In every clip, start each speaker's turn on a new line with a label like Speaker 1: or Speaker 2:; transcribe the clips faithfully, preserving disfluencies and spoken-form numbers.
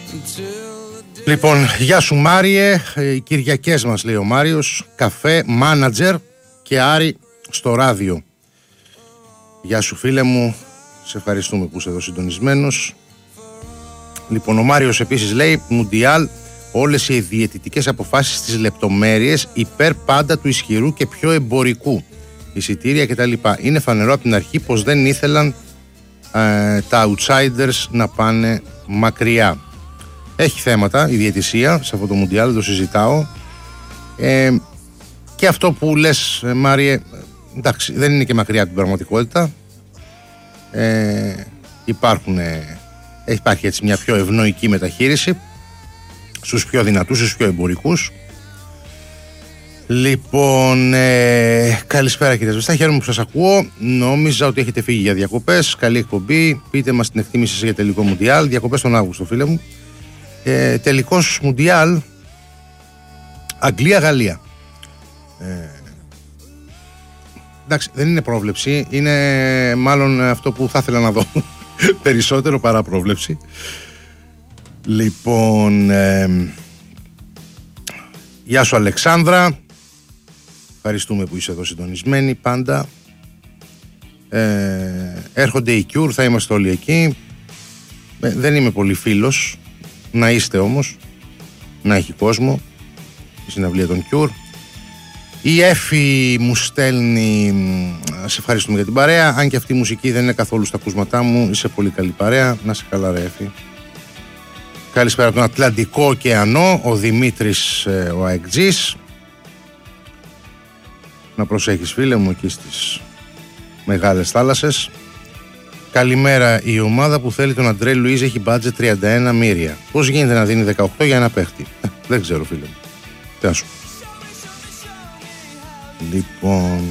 Speaker 1: Λοιπόν, γεια σου Μάριε, οι Κυριακές μας λέει ο Μάριος, καφέ, μάνατζερ και Άρη στο ράδιο. Γεια σου φίλε μου, σε ευχαριστούμε που είσαι εδώ συντονισμένος. Λοιπόν, ο Μάριος επίσης λέει, Μουντιάλ, όλες οι διαιτητικές αποφάσεις στις λεπτομέρειες υπέρ πάντα του ισχυρού και πιο εμπορικού, εισιτήρια κτλ. Είναι φανερό από την αρχή πως δεν ήθελαν ε, τα outsiders να πάνε μακριά. Έχει θέματα η διαιτησία σε αυτό το Μουντιάλ, το συζητάω. Ε, και αυτό που λες, Μάριε, εντάξει, δεν είναι και μακριά από την πραγματικότητα. Ε, υπάρχουν, ε, υπάρχει έτσι μια πιο ευνοϊκή μεταχείριση στους πιο δυνατούς, στους πιο εμπορικούς. Λοιπόν, ε, καλησπέρα κύριε Σβεστά, χαίρομαι που σας ακούω. Νόμιζα ότι έχετε φύγει για διακοπές. Καλή εκπομπή. Πείτε μας την εκτίμηση σας για τελικό Μουντιάλ. Διακοπές τον Αύγουστο, φίλε μου. Ε, τελικός Μουντιάλ Αγγλία-Γαλλία. Ε, εντάξει, δεν είναι πρόβλεψη. Είναι μάλλον αυτό που θα ήθελα να δω περισσότερο παρά πρόβλεψη. Λοιπόν, ε, γεια σου Αλεξάνδρα. Ευχαριστούμε που είσαι εδώ συντονισμένοι πάντα. Ε, έρχονται οι Cure, θα είμαστε όλοι εκεί. Ε, δεν είμαι πολύ φίλος. Να είστε όμως. Να έχει κόσμο η συναυλία των Cure. Η Εφη μου στέλνει, σε ευχαριστούμε για την παρέα. Αν και αυτή η μουσική δεν είναι καθόλου στα ακούσματά μου, είσαι πολύ καλή παρέα. Να σε καλά ρε Εφη. Καλησπέρα από τον Ατλαντικό ωκεανό, ο Δημήτρης ε, ο Αεκτζής. Να προσέχεις φίλε μου εκεί στις μεγάλες θάλασσες. Καλημέρα, η ομάδα που θέλει τον Αντρέ Λουίζ έχει μπάτζετ τριάντα ένα μοίρια. Πώς γίνεται να δίνει δεκαοκτώ για ένα παίχτη? Ε, δεν ξέρω φίλε μου. Τι να σου. Λοιπόν,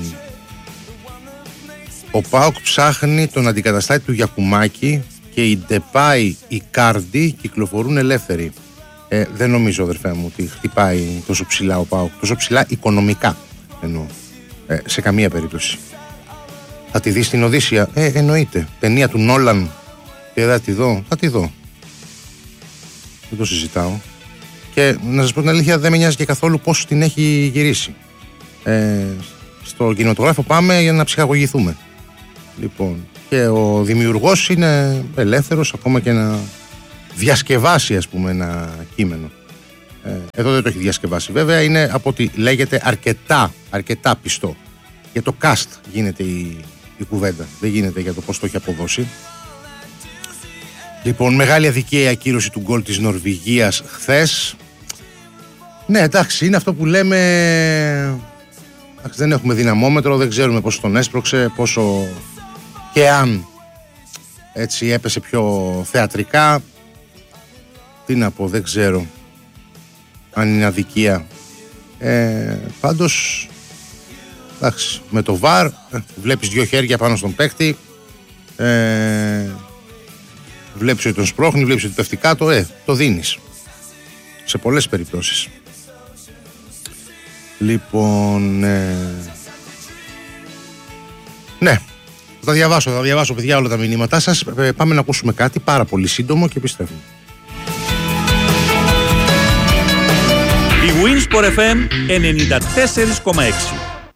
Speaker 1: ο ΠΑΟΚ ψάχνει τον αντικαταστάτη του Γιακουμάκη και οι Ντεπάι, οι Κάρντι κυκλοφορούν ελεύθεροι. Ε, δεν νομίζω αδερφέ μου ότι χτυπάει τόσο ψηλά ο ΠΑΟΚ. Τόσο ψηλά οικονομικά εννοώ. Ε, σε καμία περίπτωση. Θα τη δεις στην Οδύσσια? Ε, εννοείται. Ταινία του Νόλαν. Και θα τη δω. Θα τη δω. Δεν το συζητάω. Και να σας πω την αλήθεια, δεν με νοιάζει και καθόλου πώς την έχει γυρίσει. Ε, στο κινηματογράφο πάμε για να ψυχαγωγηθούμε. Λοιπόν, και ο δημιουργός είναι ελεύθερος ακόμα και να διασκευάσει, ας πούμε, ένα κείμενο. Ε, εδώ δεν το έχει διασκευάσει βέβαια, είναι από ό,τι λέγεται αρκετά, αρκετά πιστό. Για το cast γίνεται η, η κουβέντα, δεν γίνεται για το πώς το έχει αποδώσει. Λοιπόν, μεγάλη αδικία η ακύρωση του γκολ της Νορβηγίας χθες. Ναι, εντάξει, είναι αυτό που λέμε. Εντάξει, δεν έχουμε δυναμόμετρο, δεν ξέρουμε πόσο τον έσπρωξε, πόσο και αν έτσι έπεσε πιο θεατρικά. Τι να πω, δεν ξέρω αν είναι αδικία. Ε, πάντως, εντάξει, με το βαρ βλέπεις δυο χέρια πάνω στον παίκτη, ε, βλέπεις ότι τον σπρώχνει, βλέπεις ότι πέφτει κάτω, ε, το δίνεις σε πολλές περιπτώσεις. Λοιπόν, ε, ναι, θα διαβάσω, θα διαβάσω παιδιά όλα τα μηνύματά σας. Ε, πάμε να ακούσουμε κάτι πάρα πολύ σύντομο και επιστρέφουμε.
Speaker 2: Η Winsport εφ εμ ενενήντα τέσσερα κόμμα έξι.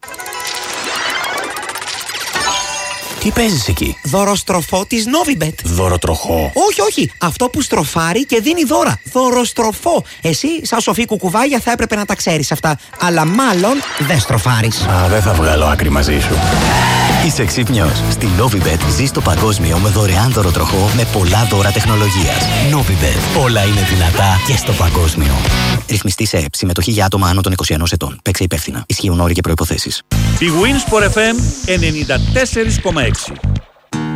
Speaker 3: Τι παίζεις εκεί?
Speaker 4: Δωροστροφό της Novibet.
Speaker 3: Δωροτροχό.
Speaker 4: Όχι, όχι. Αυτό που στροφάρει και δίνει δώρα. Δωροστροφό. Εσύ, σαν σοφή κουκουβάγια, θα έπρεπε να τα ξέρεις αυτά. Αλλά μάλλον δεν στροφάρεις.
Speaker 3: Α, δεν θα βγάλω άκρη μαζί σου. Είσαι ξύπνιος. Στη Novibet ζεις το παγκόσμιο με δωρεάν δωροτροχό με πολλά δώρα τεχνολογίας. Novibet. Όλα είναι δυνατά και στο παγκόσμιο. Ρυθμιστή σε ΕΠ. Συμμετοχή για άτομα άνω των είκοσι ενός ετών. Παίξε υπεύθυνα. Ισχύουν όροι και προϋποθέσεις.
Speaker 2: Η Winsport εφ εμ ενενήντα τέσσερα κόμμα έξι.